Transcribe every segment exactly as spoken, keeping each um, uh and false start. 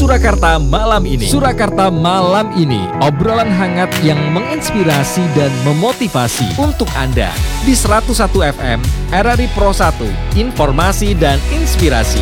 Surakarta malam ini. Surakarta malam ini, obrolan hangat yang menginspirasi dan memotivasi untuk Anda di seratus satu F M R R I Pro satu, informasi dan inspirasi.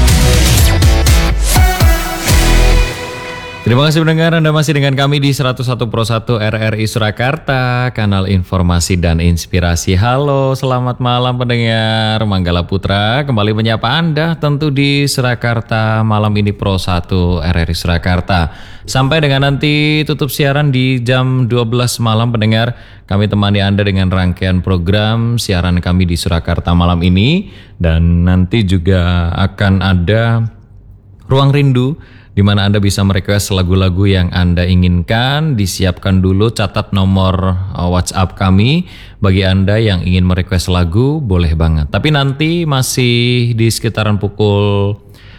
Terima kasih pendengar, Anda masih dengan kami di seratus satu Pro satu R R I Surakarta, kanal informasi dan inspirasi. Halo, selamat malam pendengar. Manggala Putra kembali menyapa Anda tentu di Surakarta malam ini Pro satu R R I Surakarta. Sampai dengan nanti tutup siaran di jam dua belas malam pendengar, kami temani Anda dengan rangkaian program siaran kami di Surakarta malam ini. Dan nanti juga akan ada Ruang Rindu, di mana Anda bisa merequest lagu-lagu yang Anda inginkan. Disiapkan dulu, catat nomor WhatsApp kami. Bagi Anda yang ingin merequest lagu, boleh banget. Tapi nanti masih di sekitaran pukul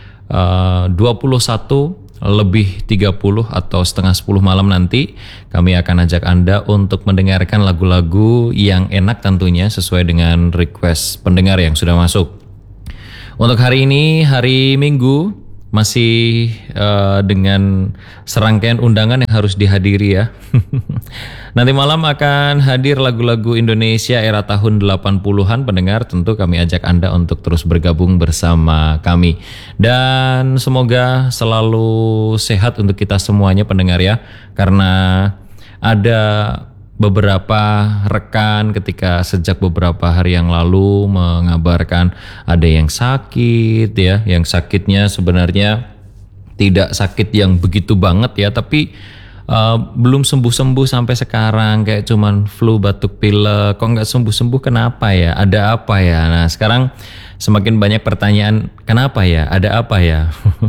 uh, dua puluh satu lebih tiga puluh atau setengah sepuluh malam nanti, kami akan ajak Anda untuk mendengarkan lagu-lagu yang enak tentunya sesuai dengan request pendengar yang sudah masuk. Untuk hari ini, hari Minggu, masih uh, dengan serangkaian undangan yang harus dihadiri ya. Nanti malam akan hadir lagu-lagu Indonesia era tahun delapan puluhan pendengar. Tentu kami ajak Anda untuk terus bergabung bersama kami. Dan semoga selalu sehat untuk kita semuanya pendengar ya. Karena ada beberapa rekan ketika sejak beberapa hari yang lalu mengabarkan ada yang sakit ya, yang sakitnya sebenarnya tidak sakit yang begitu banget ya, tapi uh, belum sembuh-sembuh sampai sekarang, kayak cuman flu, batuk pilek, kok nggak sembuh-sembuh, kenapa ya, ada apa ya. Nah sekarang semakin banyak pertanyaan, kenapa ya, ada apa ya.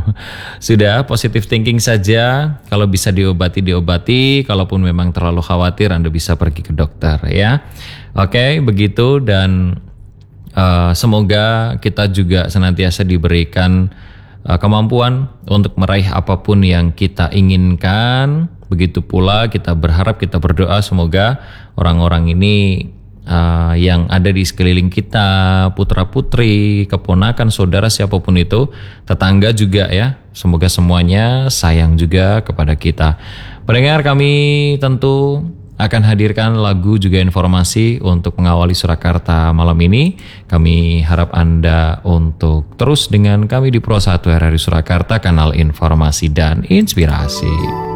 Sudah positive thinking saja, kalau bisa diobati diobati, kalaupun memang terlalu khawatir Anda bisa pergi ke dokter ya. Oke begitu, dan uh, semoga kita juga senantiasa diberikan uh, kemampuan untuk meraih apapun yang kita inginkan. Begitu pula kita berharap, kita berdoa semoga orang-orang ini Uh, yang ada di sekeliling kita, putra-putri, keponakan, saudara, siapapun itu, tetangga juga ya, semoga semuanya sayang juga kepada kita. Pendengar, kami tentu akan hadirkan lagu juga informasi untuk mengawali Surakarta malam ini. Kami harap Anda untuk terus dengan kami di Pro satu R R I Surakarta, kanal informasi dan inspirasi.